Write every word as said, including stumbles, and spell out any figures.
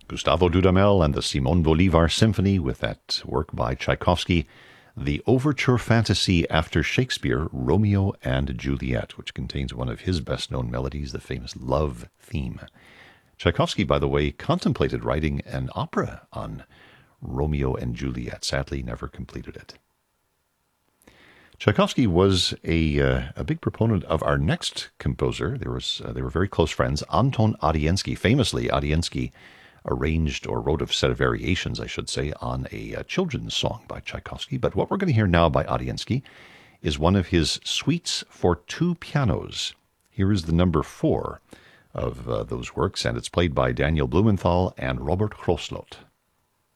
Gustavo Dudamel and the Simon Bolivar Symphony with that work by Tchaikovsky, the Overture Fantasy after Shakespeare, Romeo and Juliet, which contains one of his best-known melodies, the famous love theme. Tchaikovsky, by the way, contemplated writing an opera on Romeo and Juliet, sadly never completed it. Tchaikovsky was a uh, a big proponent of our next composer. There was uh, they were very close friends. Anton Adiensky, famously, Adiensky arranged or wrote a set of variations, I should say, on a, a children's song by Tchaikovsky. But what we're going to hear now by Adiensky is one of his suites for two pianos. Here is the number four of uh, those works, and it's played by Daniel Blumenthal and Robert Kroslot.